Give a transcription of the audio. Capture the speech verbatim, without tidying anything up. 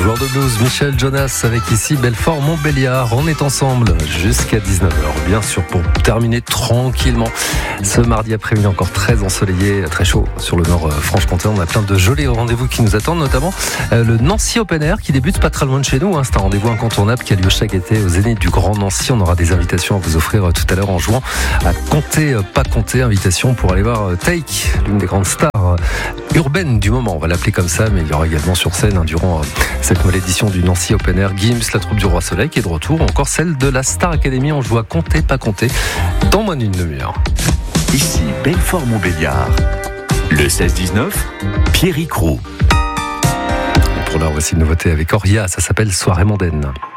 Joueur de blues, Michel Jonas avec ici Belfort-Montbéliard. On est ensemble jusqu'à dix-neuf heures, bien sûr, pour terminer tranquillement ce mardi après-midi encore très ensoleillé, très chaud sur le nord Franche-Comté. On a plein de jolis rendez-vous qui nous attendent, notamment le Nancy Open Air qui débute pas très loin de chez nous. C'est un rendez-vous incontournable qui a lieu chaque été au Zénith du Grand Nancy. On aura des invitations à vous offrir tout à l'heure en jouant à compter, pas compter, invitation pour aller voir Take, l'une des grandes stars urbaine du moment, on va l'appeler comme ça, mais il y aura également sur scène hein, durant euh, cette nouvelle édition du Nancy Open Air, Gims, la troupe du Roi Soleil qui est de retour, ou encore celle de la Star Academy. On joue à compter, pas compter, dans moins d'une demi-heure. Ici Belfort-Montbéliard, le seize dix-neuf, Pierrick Roux. Pour l'heure, voici une nouveauté avec Oria, ça s'appelle Soirée mondaine.